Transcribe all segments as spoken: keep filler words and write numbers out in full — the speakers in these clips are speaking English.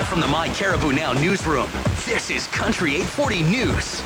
Live from the My Caribou Now newsroom, this is Country eight forty News.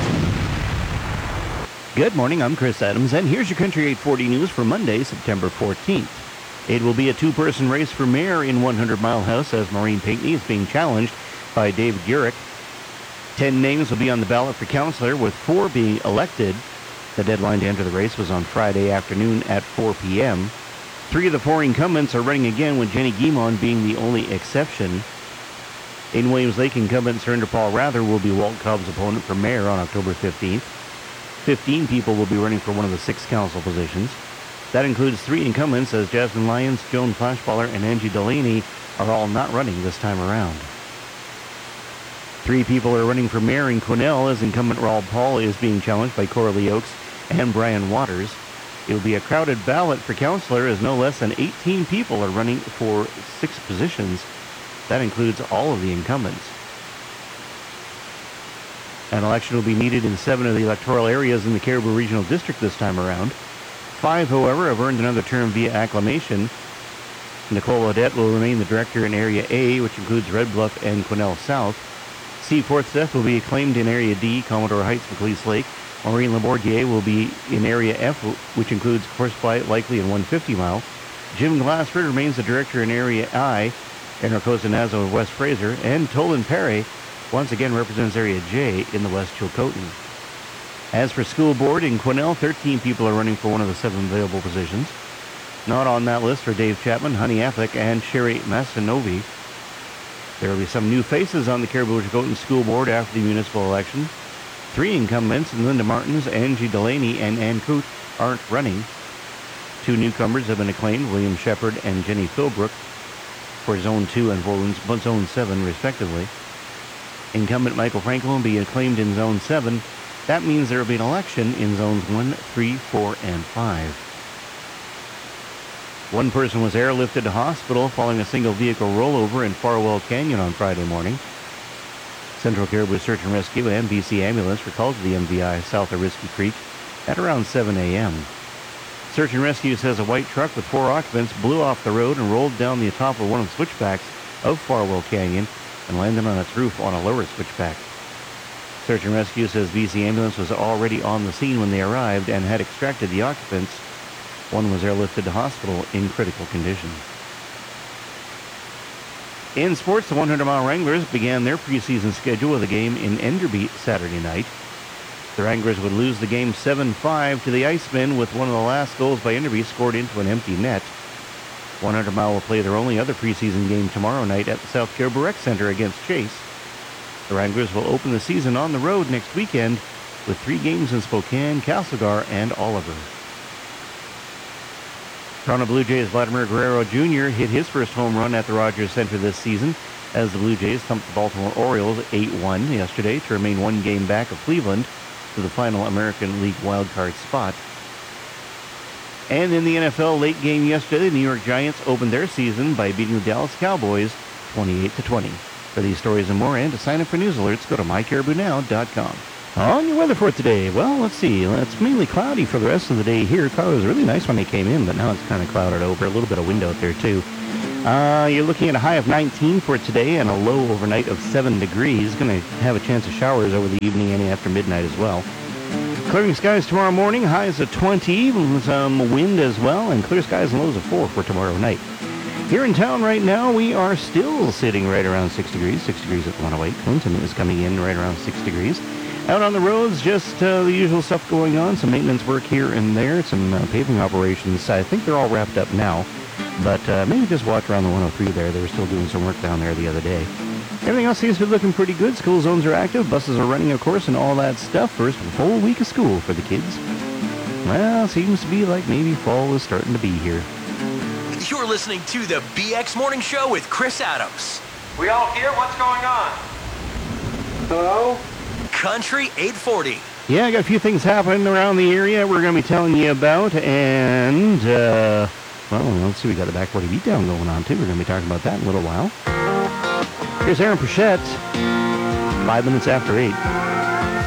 Good morning, I'm Chris Adams, and here's your Country eight forty News for Monday, September fourteenth. It will be a two-person race for mayor in one hundred Mile House as Maureen Pinckney is being challenged by David Gurek. Ten names will be on the ballot for councillor, with four being elected. The deadline to enter the race was on Friday afternoon at four p.m. Three of the four incumbents are running again, with Jenny Guimond being the only exception. In Williams Lake, incumbent Surinder Paul Rather will be Walt Cobb's opponent for mayor on October fifteenth. Fifteen people will be running for one of the six council positions. That includes three incumbents, as Jasmine Lyons, Joan Flashballer, and Angie Delaney are all not running this time around. Three people are running for mayor in Quesnel, as incumbent Raul Paul is being challenged by Coralie Oakes and Brian Waters. It will be a crowded ballot for councillor, as no less than eighteen people are running for six positions. That includes all of the incumbents. An election will be needed in seven of the electoral areas in the Caribou Regional District this time around. Five, however, have earned another term via acclamation. Nicole Odette will remain the director in Area A, which includes Red Bluff and Quesnel South. C. Forsyth will be acclaimed in Area D, Commodore Heights, Macleese Lake. Maureen Labordier will be in Area F, which includes Horsefly, Likely, and one fifty mile. Jim Glassford remains the director in Area I, Enricosa Nazo of West Fraser. And Tolan Perry once again represents Area J in the West Chilcotin. As for school board, in Quesnel, thirteen people are running for one of the seven available positions. Not on that list are Dave Chapman, Honey Affleck, and Sherry Masanovi. There will be some new faces on the Caribou Chilcotin School Board after the municipal election. Three incumbents, Linda Martins, Angie Delaney, and Ann Coote, aren't running. Two newcomers have been acclaimed, William Shepard and Jenny Philbrook, for Zone two and for Zone seven, respectively. Incumbent Michael Franklin will be acclaimed in Zone seven. That means there will be an election in Zones one, three, four, and five. One person was airlifted to hospital following a single vehicle rollover in Farwell Canyon on Friday morning. Central Caribou Search and Rescue and B C Ambulance were called to the M V I south of Risky Creek at around seven a.m. Search and Rescue says a white truck with four occupants blew off the road and rolled down the top of one of the switchbacks of Farwell Canyon and landed on its roof on a lower switchback. Search and Rescue says B C Ambulance was already on the scene when they arrived and had extracted the occupants. One was airlifted to hospital in critical condition. In sports, the one hundred mile Wranglers began their preseason schedule with a game in Enderby Saturday night. The Wranglers would lose the game seven five to the Icemen, with one of the last goals by Enderby scored into an empty net. one hundred mile will play their only other preseason game tomorrow night at the South Caribou Rec Center against Chase. The Wranglers will open the season on the road next weekend with three games in Spokane, Castlegar, and Oliver. Toronto Blue Jays Vladimir Guerrero Junior hit his first home run at the Rogers Center this season as the Blue Jays thumped the Baltimore Orioles eight one yesterday to remain one game back of Cleveland to the final American League wildcard spot. And in the N F L late game yesterday, the New York Giants opened their season by beating the Dallas Cowboys twenty-eight to twenty. For these stories and more, and to sign up for news alerts, go to my caribou now dot com. On your weather for today, well, let's see. It's mainly cloudy for the rest of the day here. It was really nice when they came in, but now it's kind of clouded over. A little bit of wind out there, too. Uh, you're looking at a high of nineteen for today and a low overnight of seven degrees. Going to have a chance of showers over the evening and after midnight as well. Clearing skies tomorrow morning, highs of twenty, some wind as well, and clear skies and lows of four for tomorrow night. Here in town right now, we are still sitting right around six degrees. six degrees at one oh eight. Clinton is coming in right around six degrees. Out on the roads, just uh, the usual stuff going on. Some maintenance work here and there. Some uh, paving operations. I think they're all wrapped up now. But uh, maybe just watch around the one oh three there. They were still doing some work down there the other day. Everything else seems to be looking pretty good. School zones are active. Buses are running, of course, and all that stuff. First full week of school for the kids. Well, seems to be like maybe fall is starting to be here. You're listening to the B X Morning Show with Chris Adams. We all here? What's going on? Hello? Country eight forty. Yeah, I got a few things happening around the area we're going to be telling you about. And, uh, well, let's see. We got a back forty beatdown going on, too. We're going to be talking about that in a little while. Here's Aaron Pritchett. Five minutes after eight.